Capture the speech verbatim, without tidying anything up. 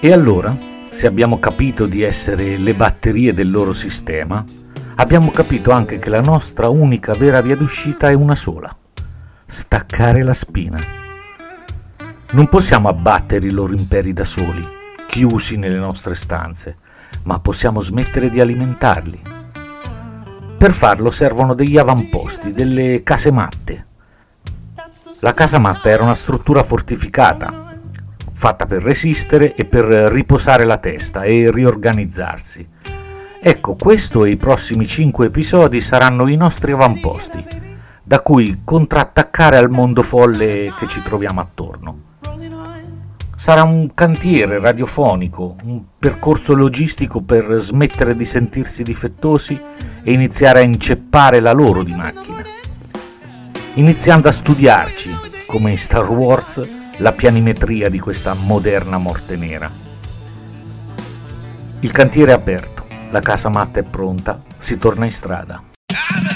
E allora, se abbiamo capito di essere le batterie del loro sistema, abbiamo capito anche che la nostra unica vera via d'uscita è una sola: staccare la spina. Non possiamo abbattere i loro imperi da soli, chiusi nelle nostre stanze, ma possiamo smettere di alimentarli. Per farlo servono degli avamposti, delle casematte. La casamatta era una struttura fortificata, fatta per resistere e per riposare la testa e riorganizzarsi. Ecco, questo e i prossimi cinque episodi saranno i nostri avamposti, da cui contrattaccare al mondo folle che ci troviamo attorno. Sarà un cantiere radiofonico, un percorso logistico per smettere di sentirsi difettosi e iniziare a inceppare la loro di macchina, iniziando a studiarci, come in Star Wars, la pianimetria di questa moderna morte nera. Il cantiere è aperto, la casamatta è pronta, si torna in strada.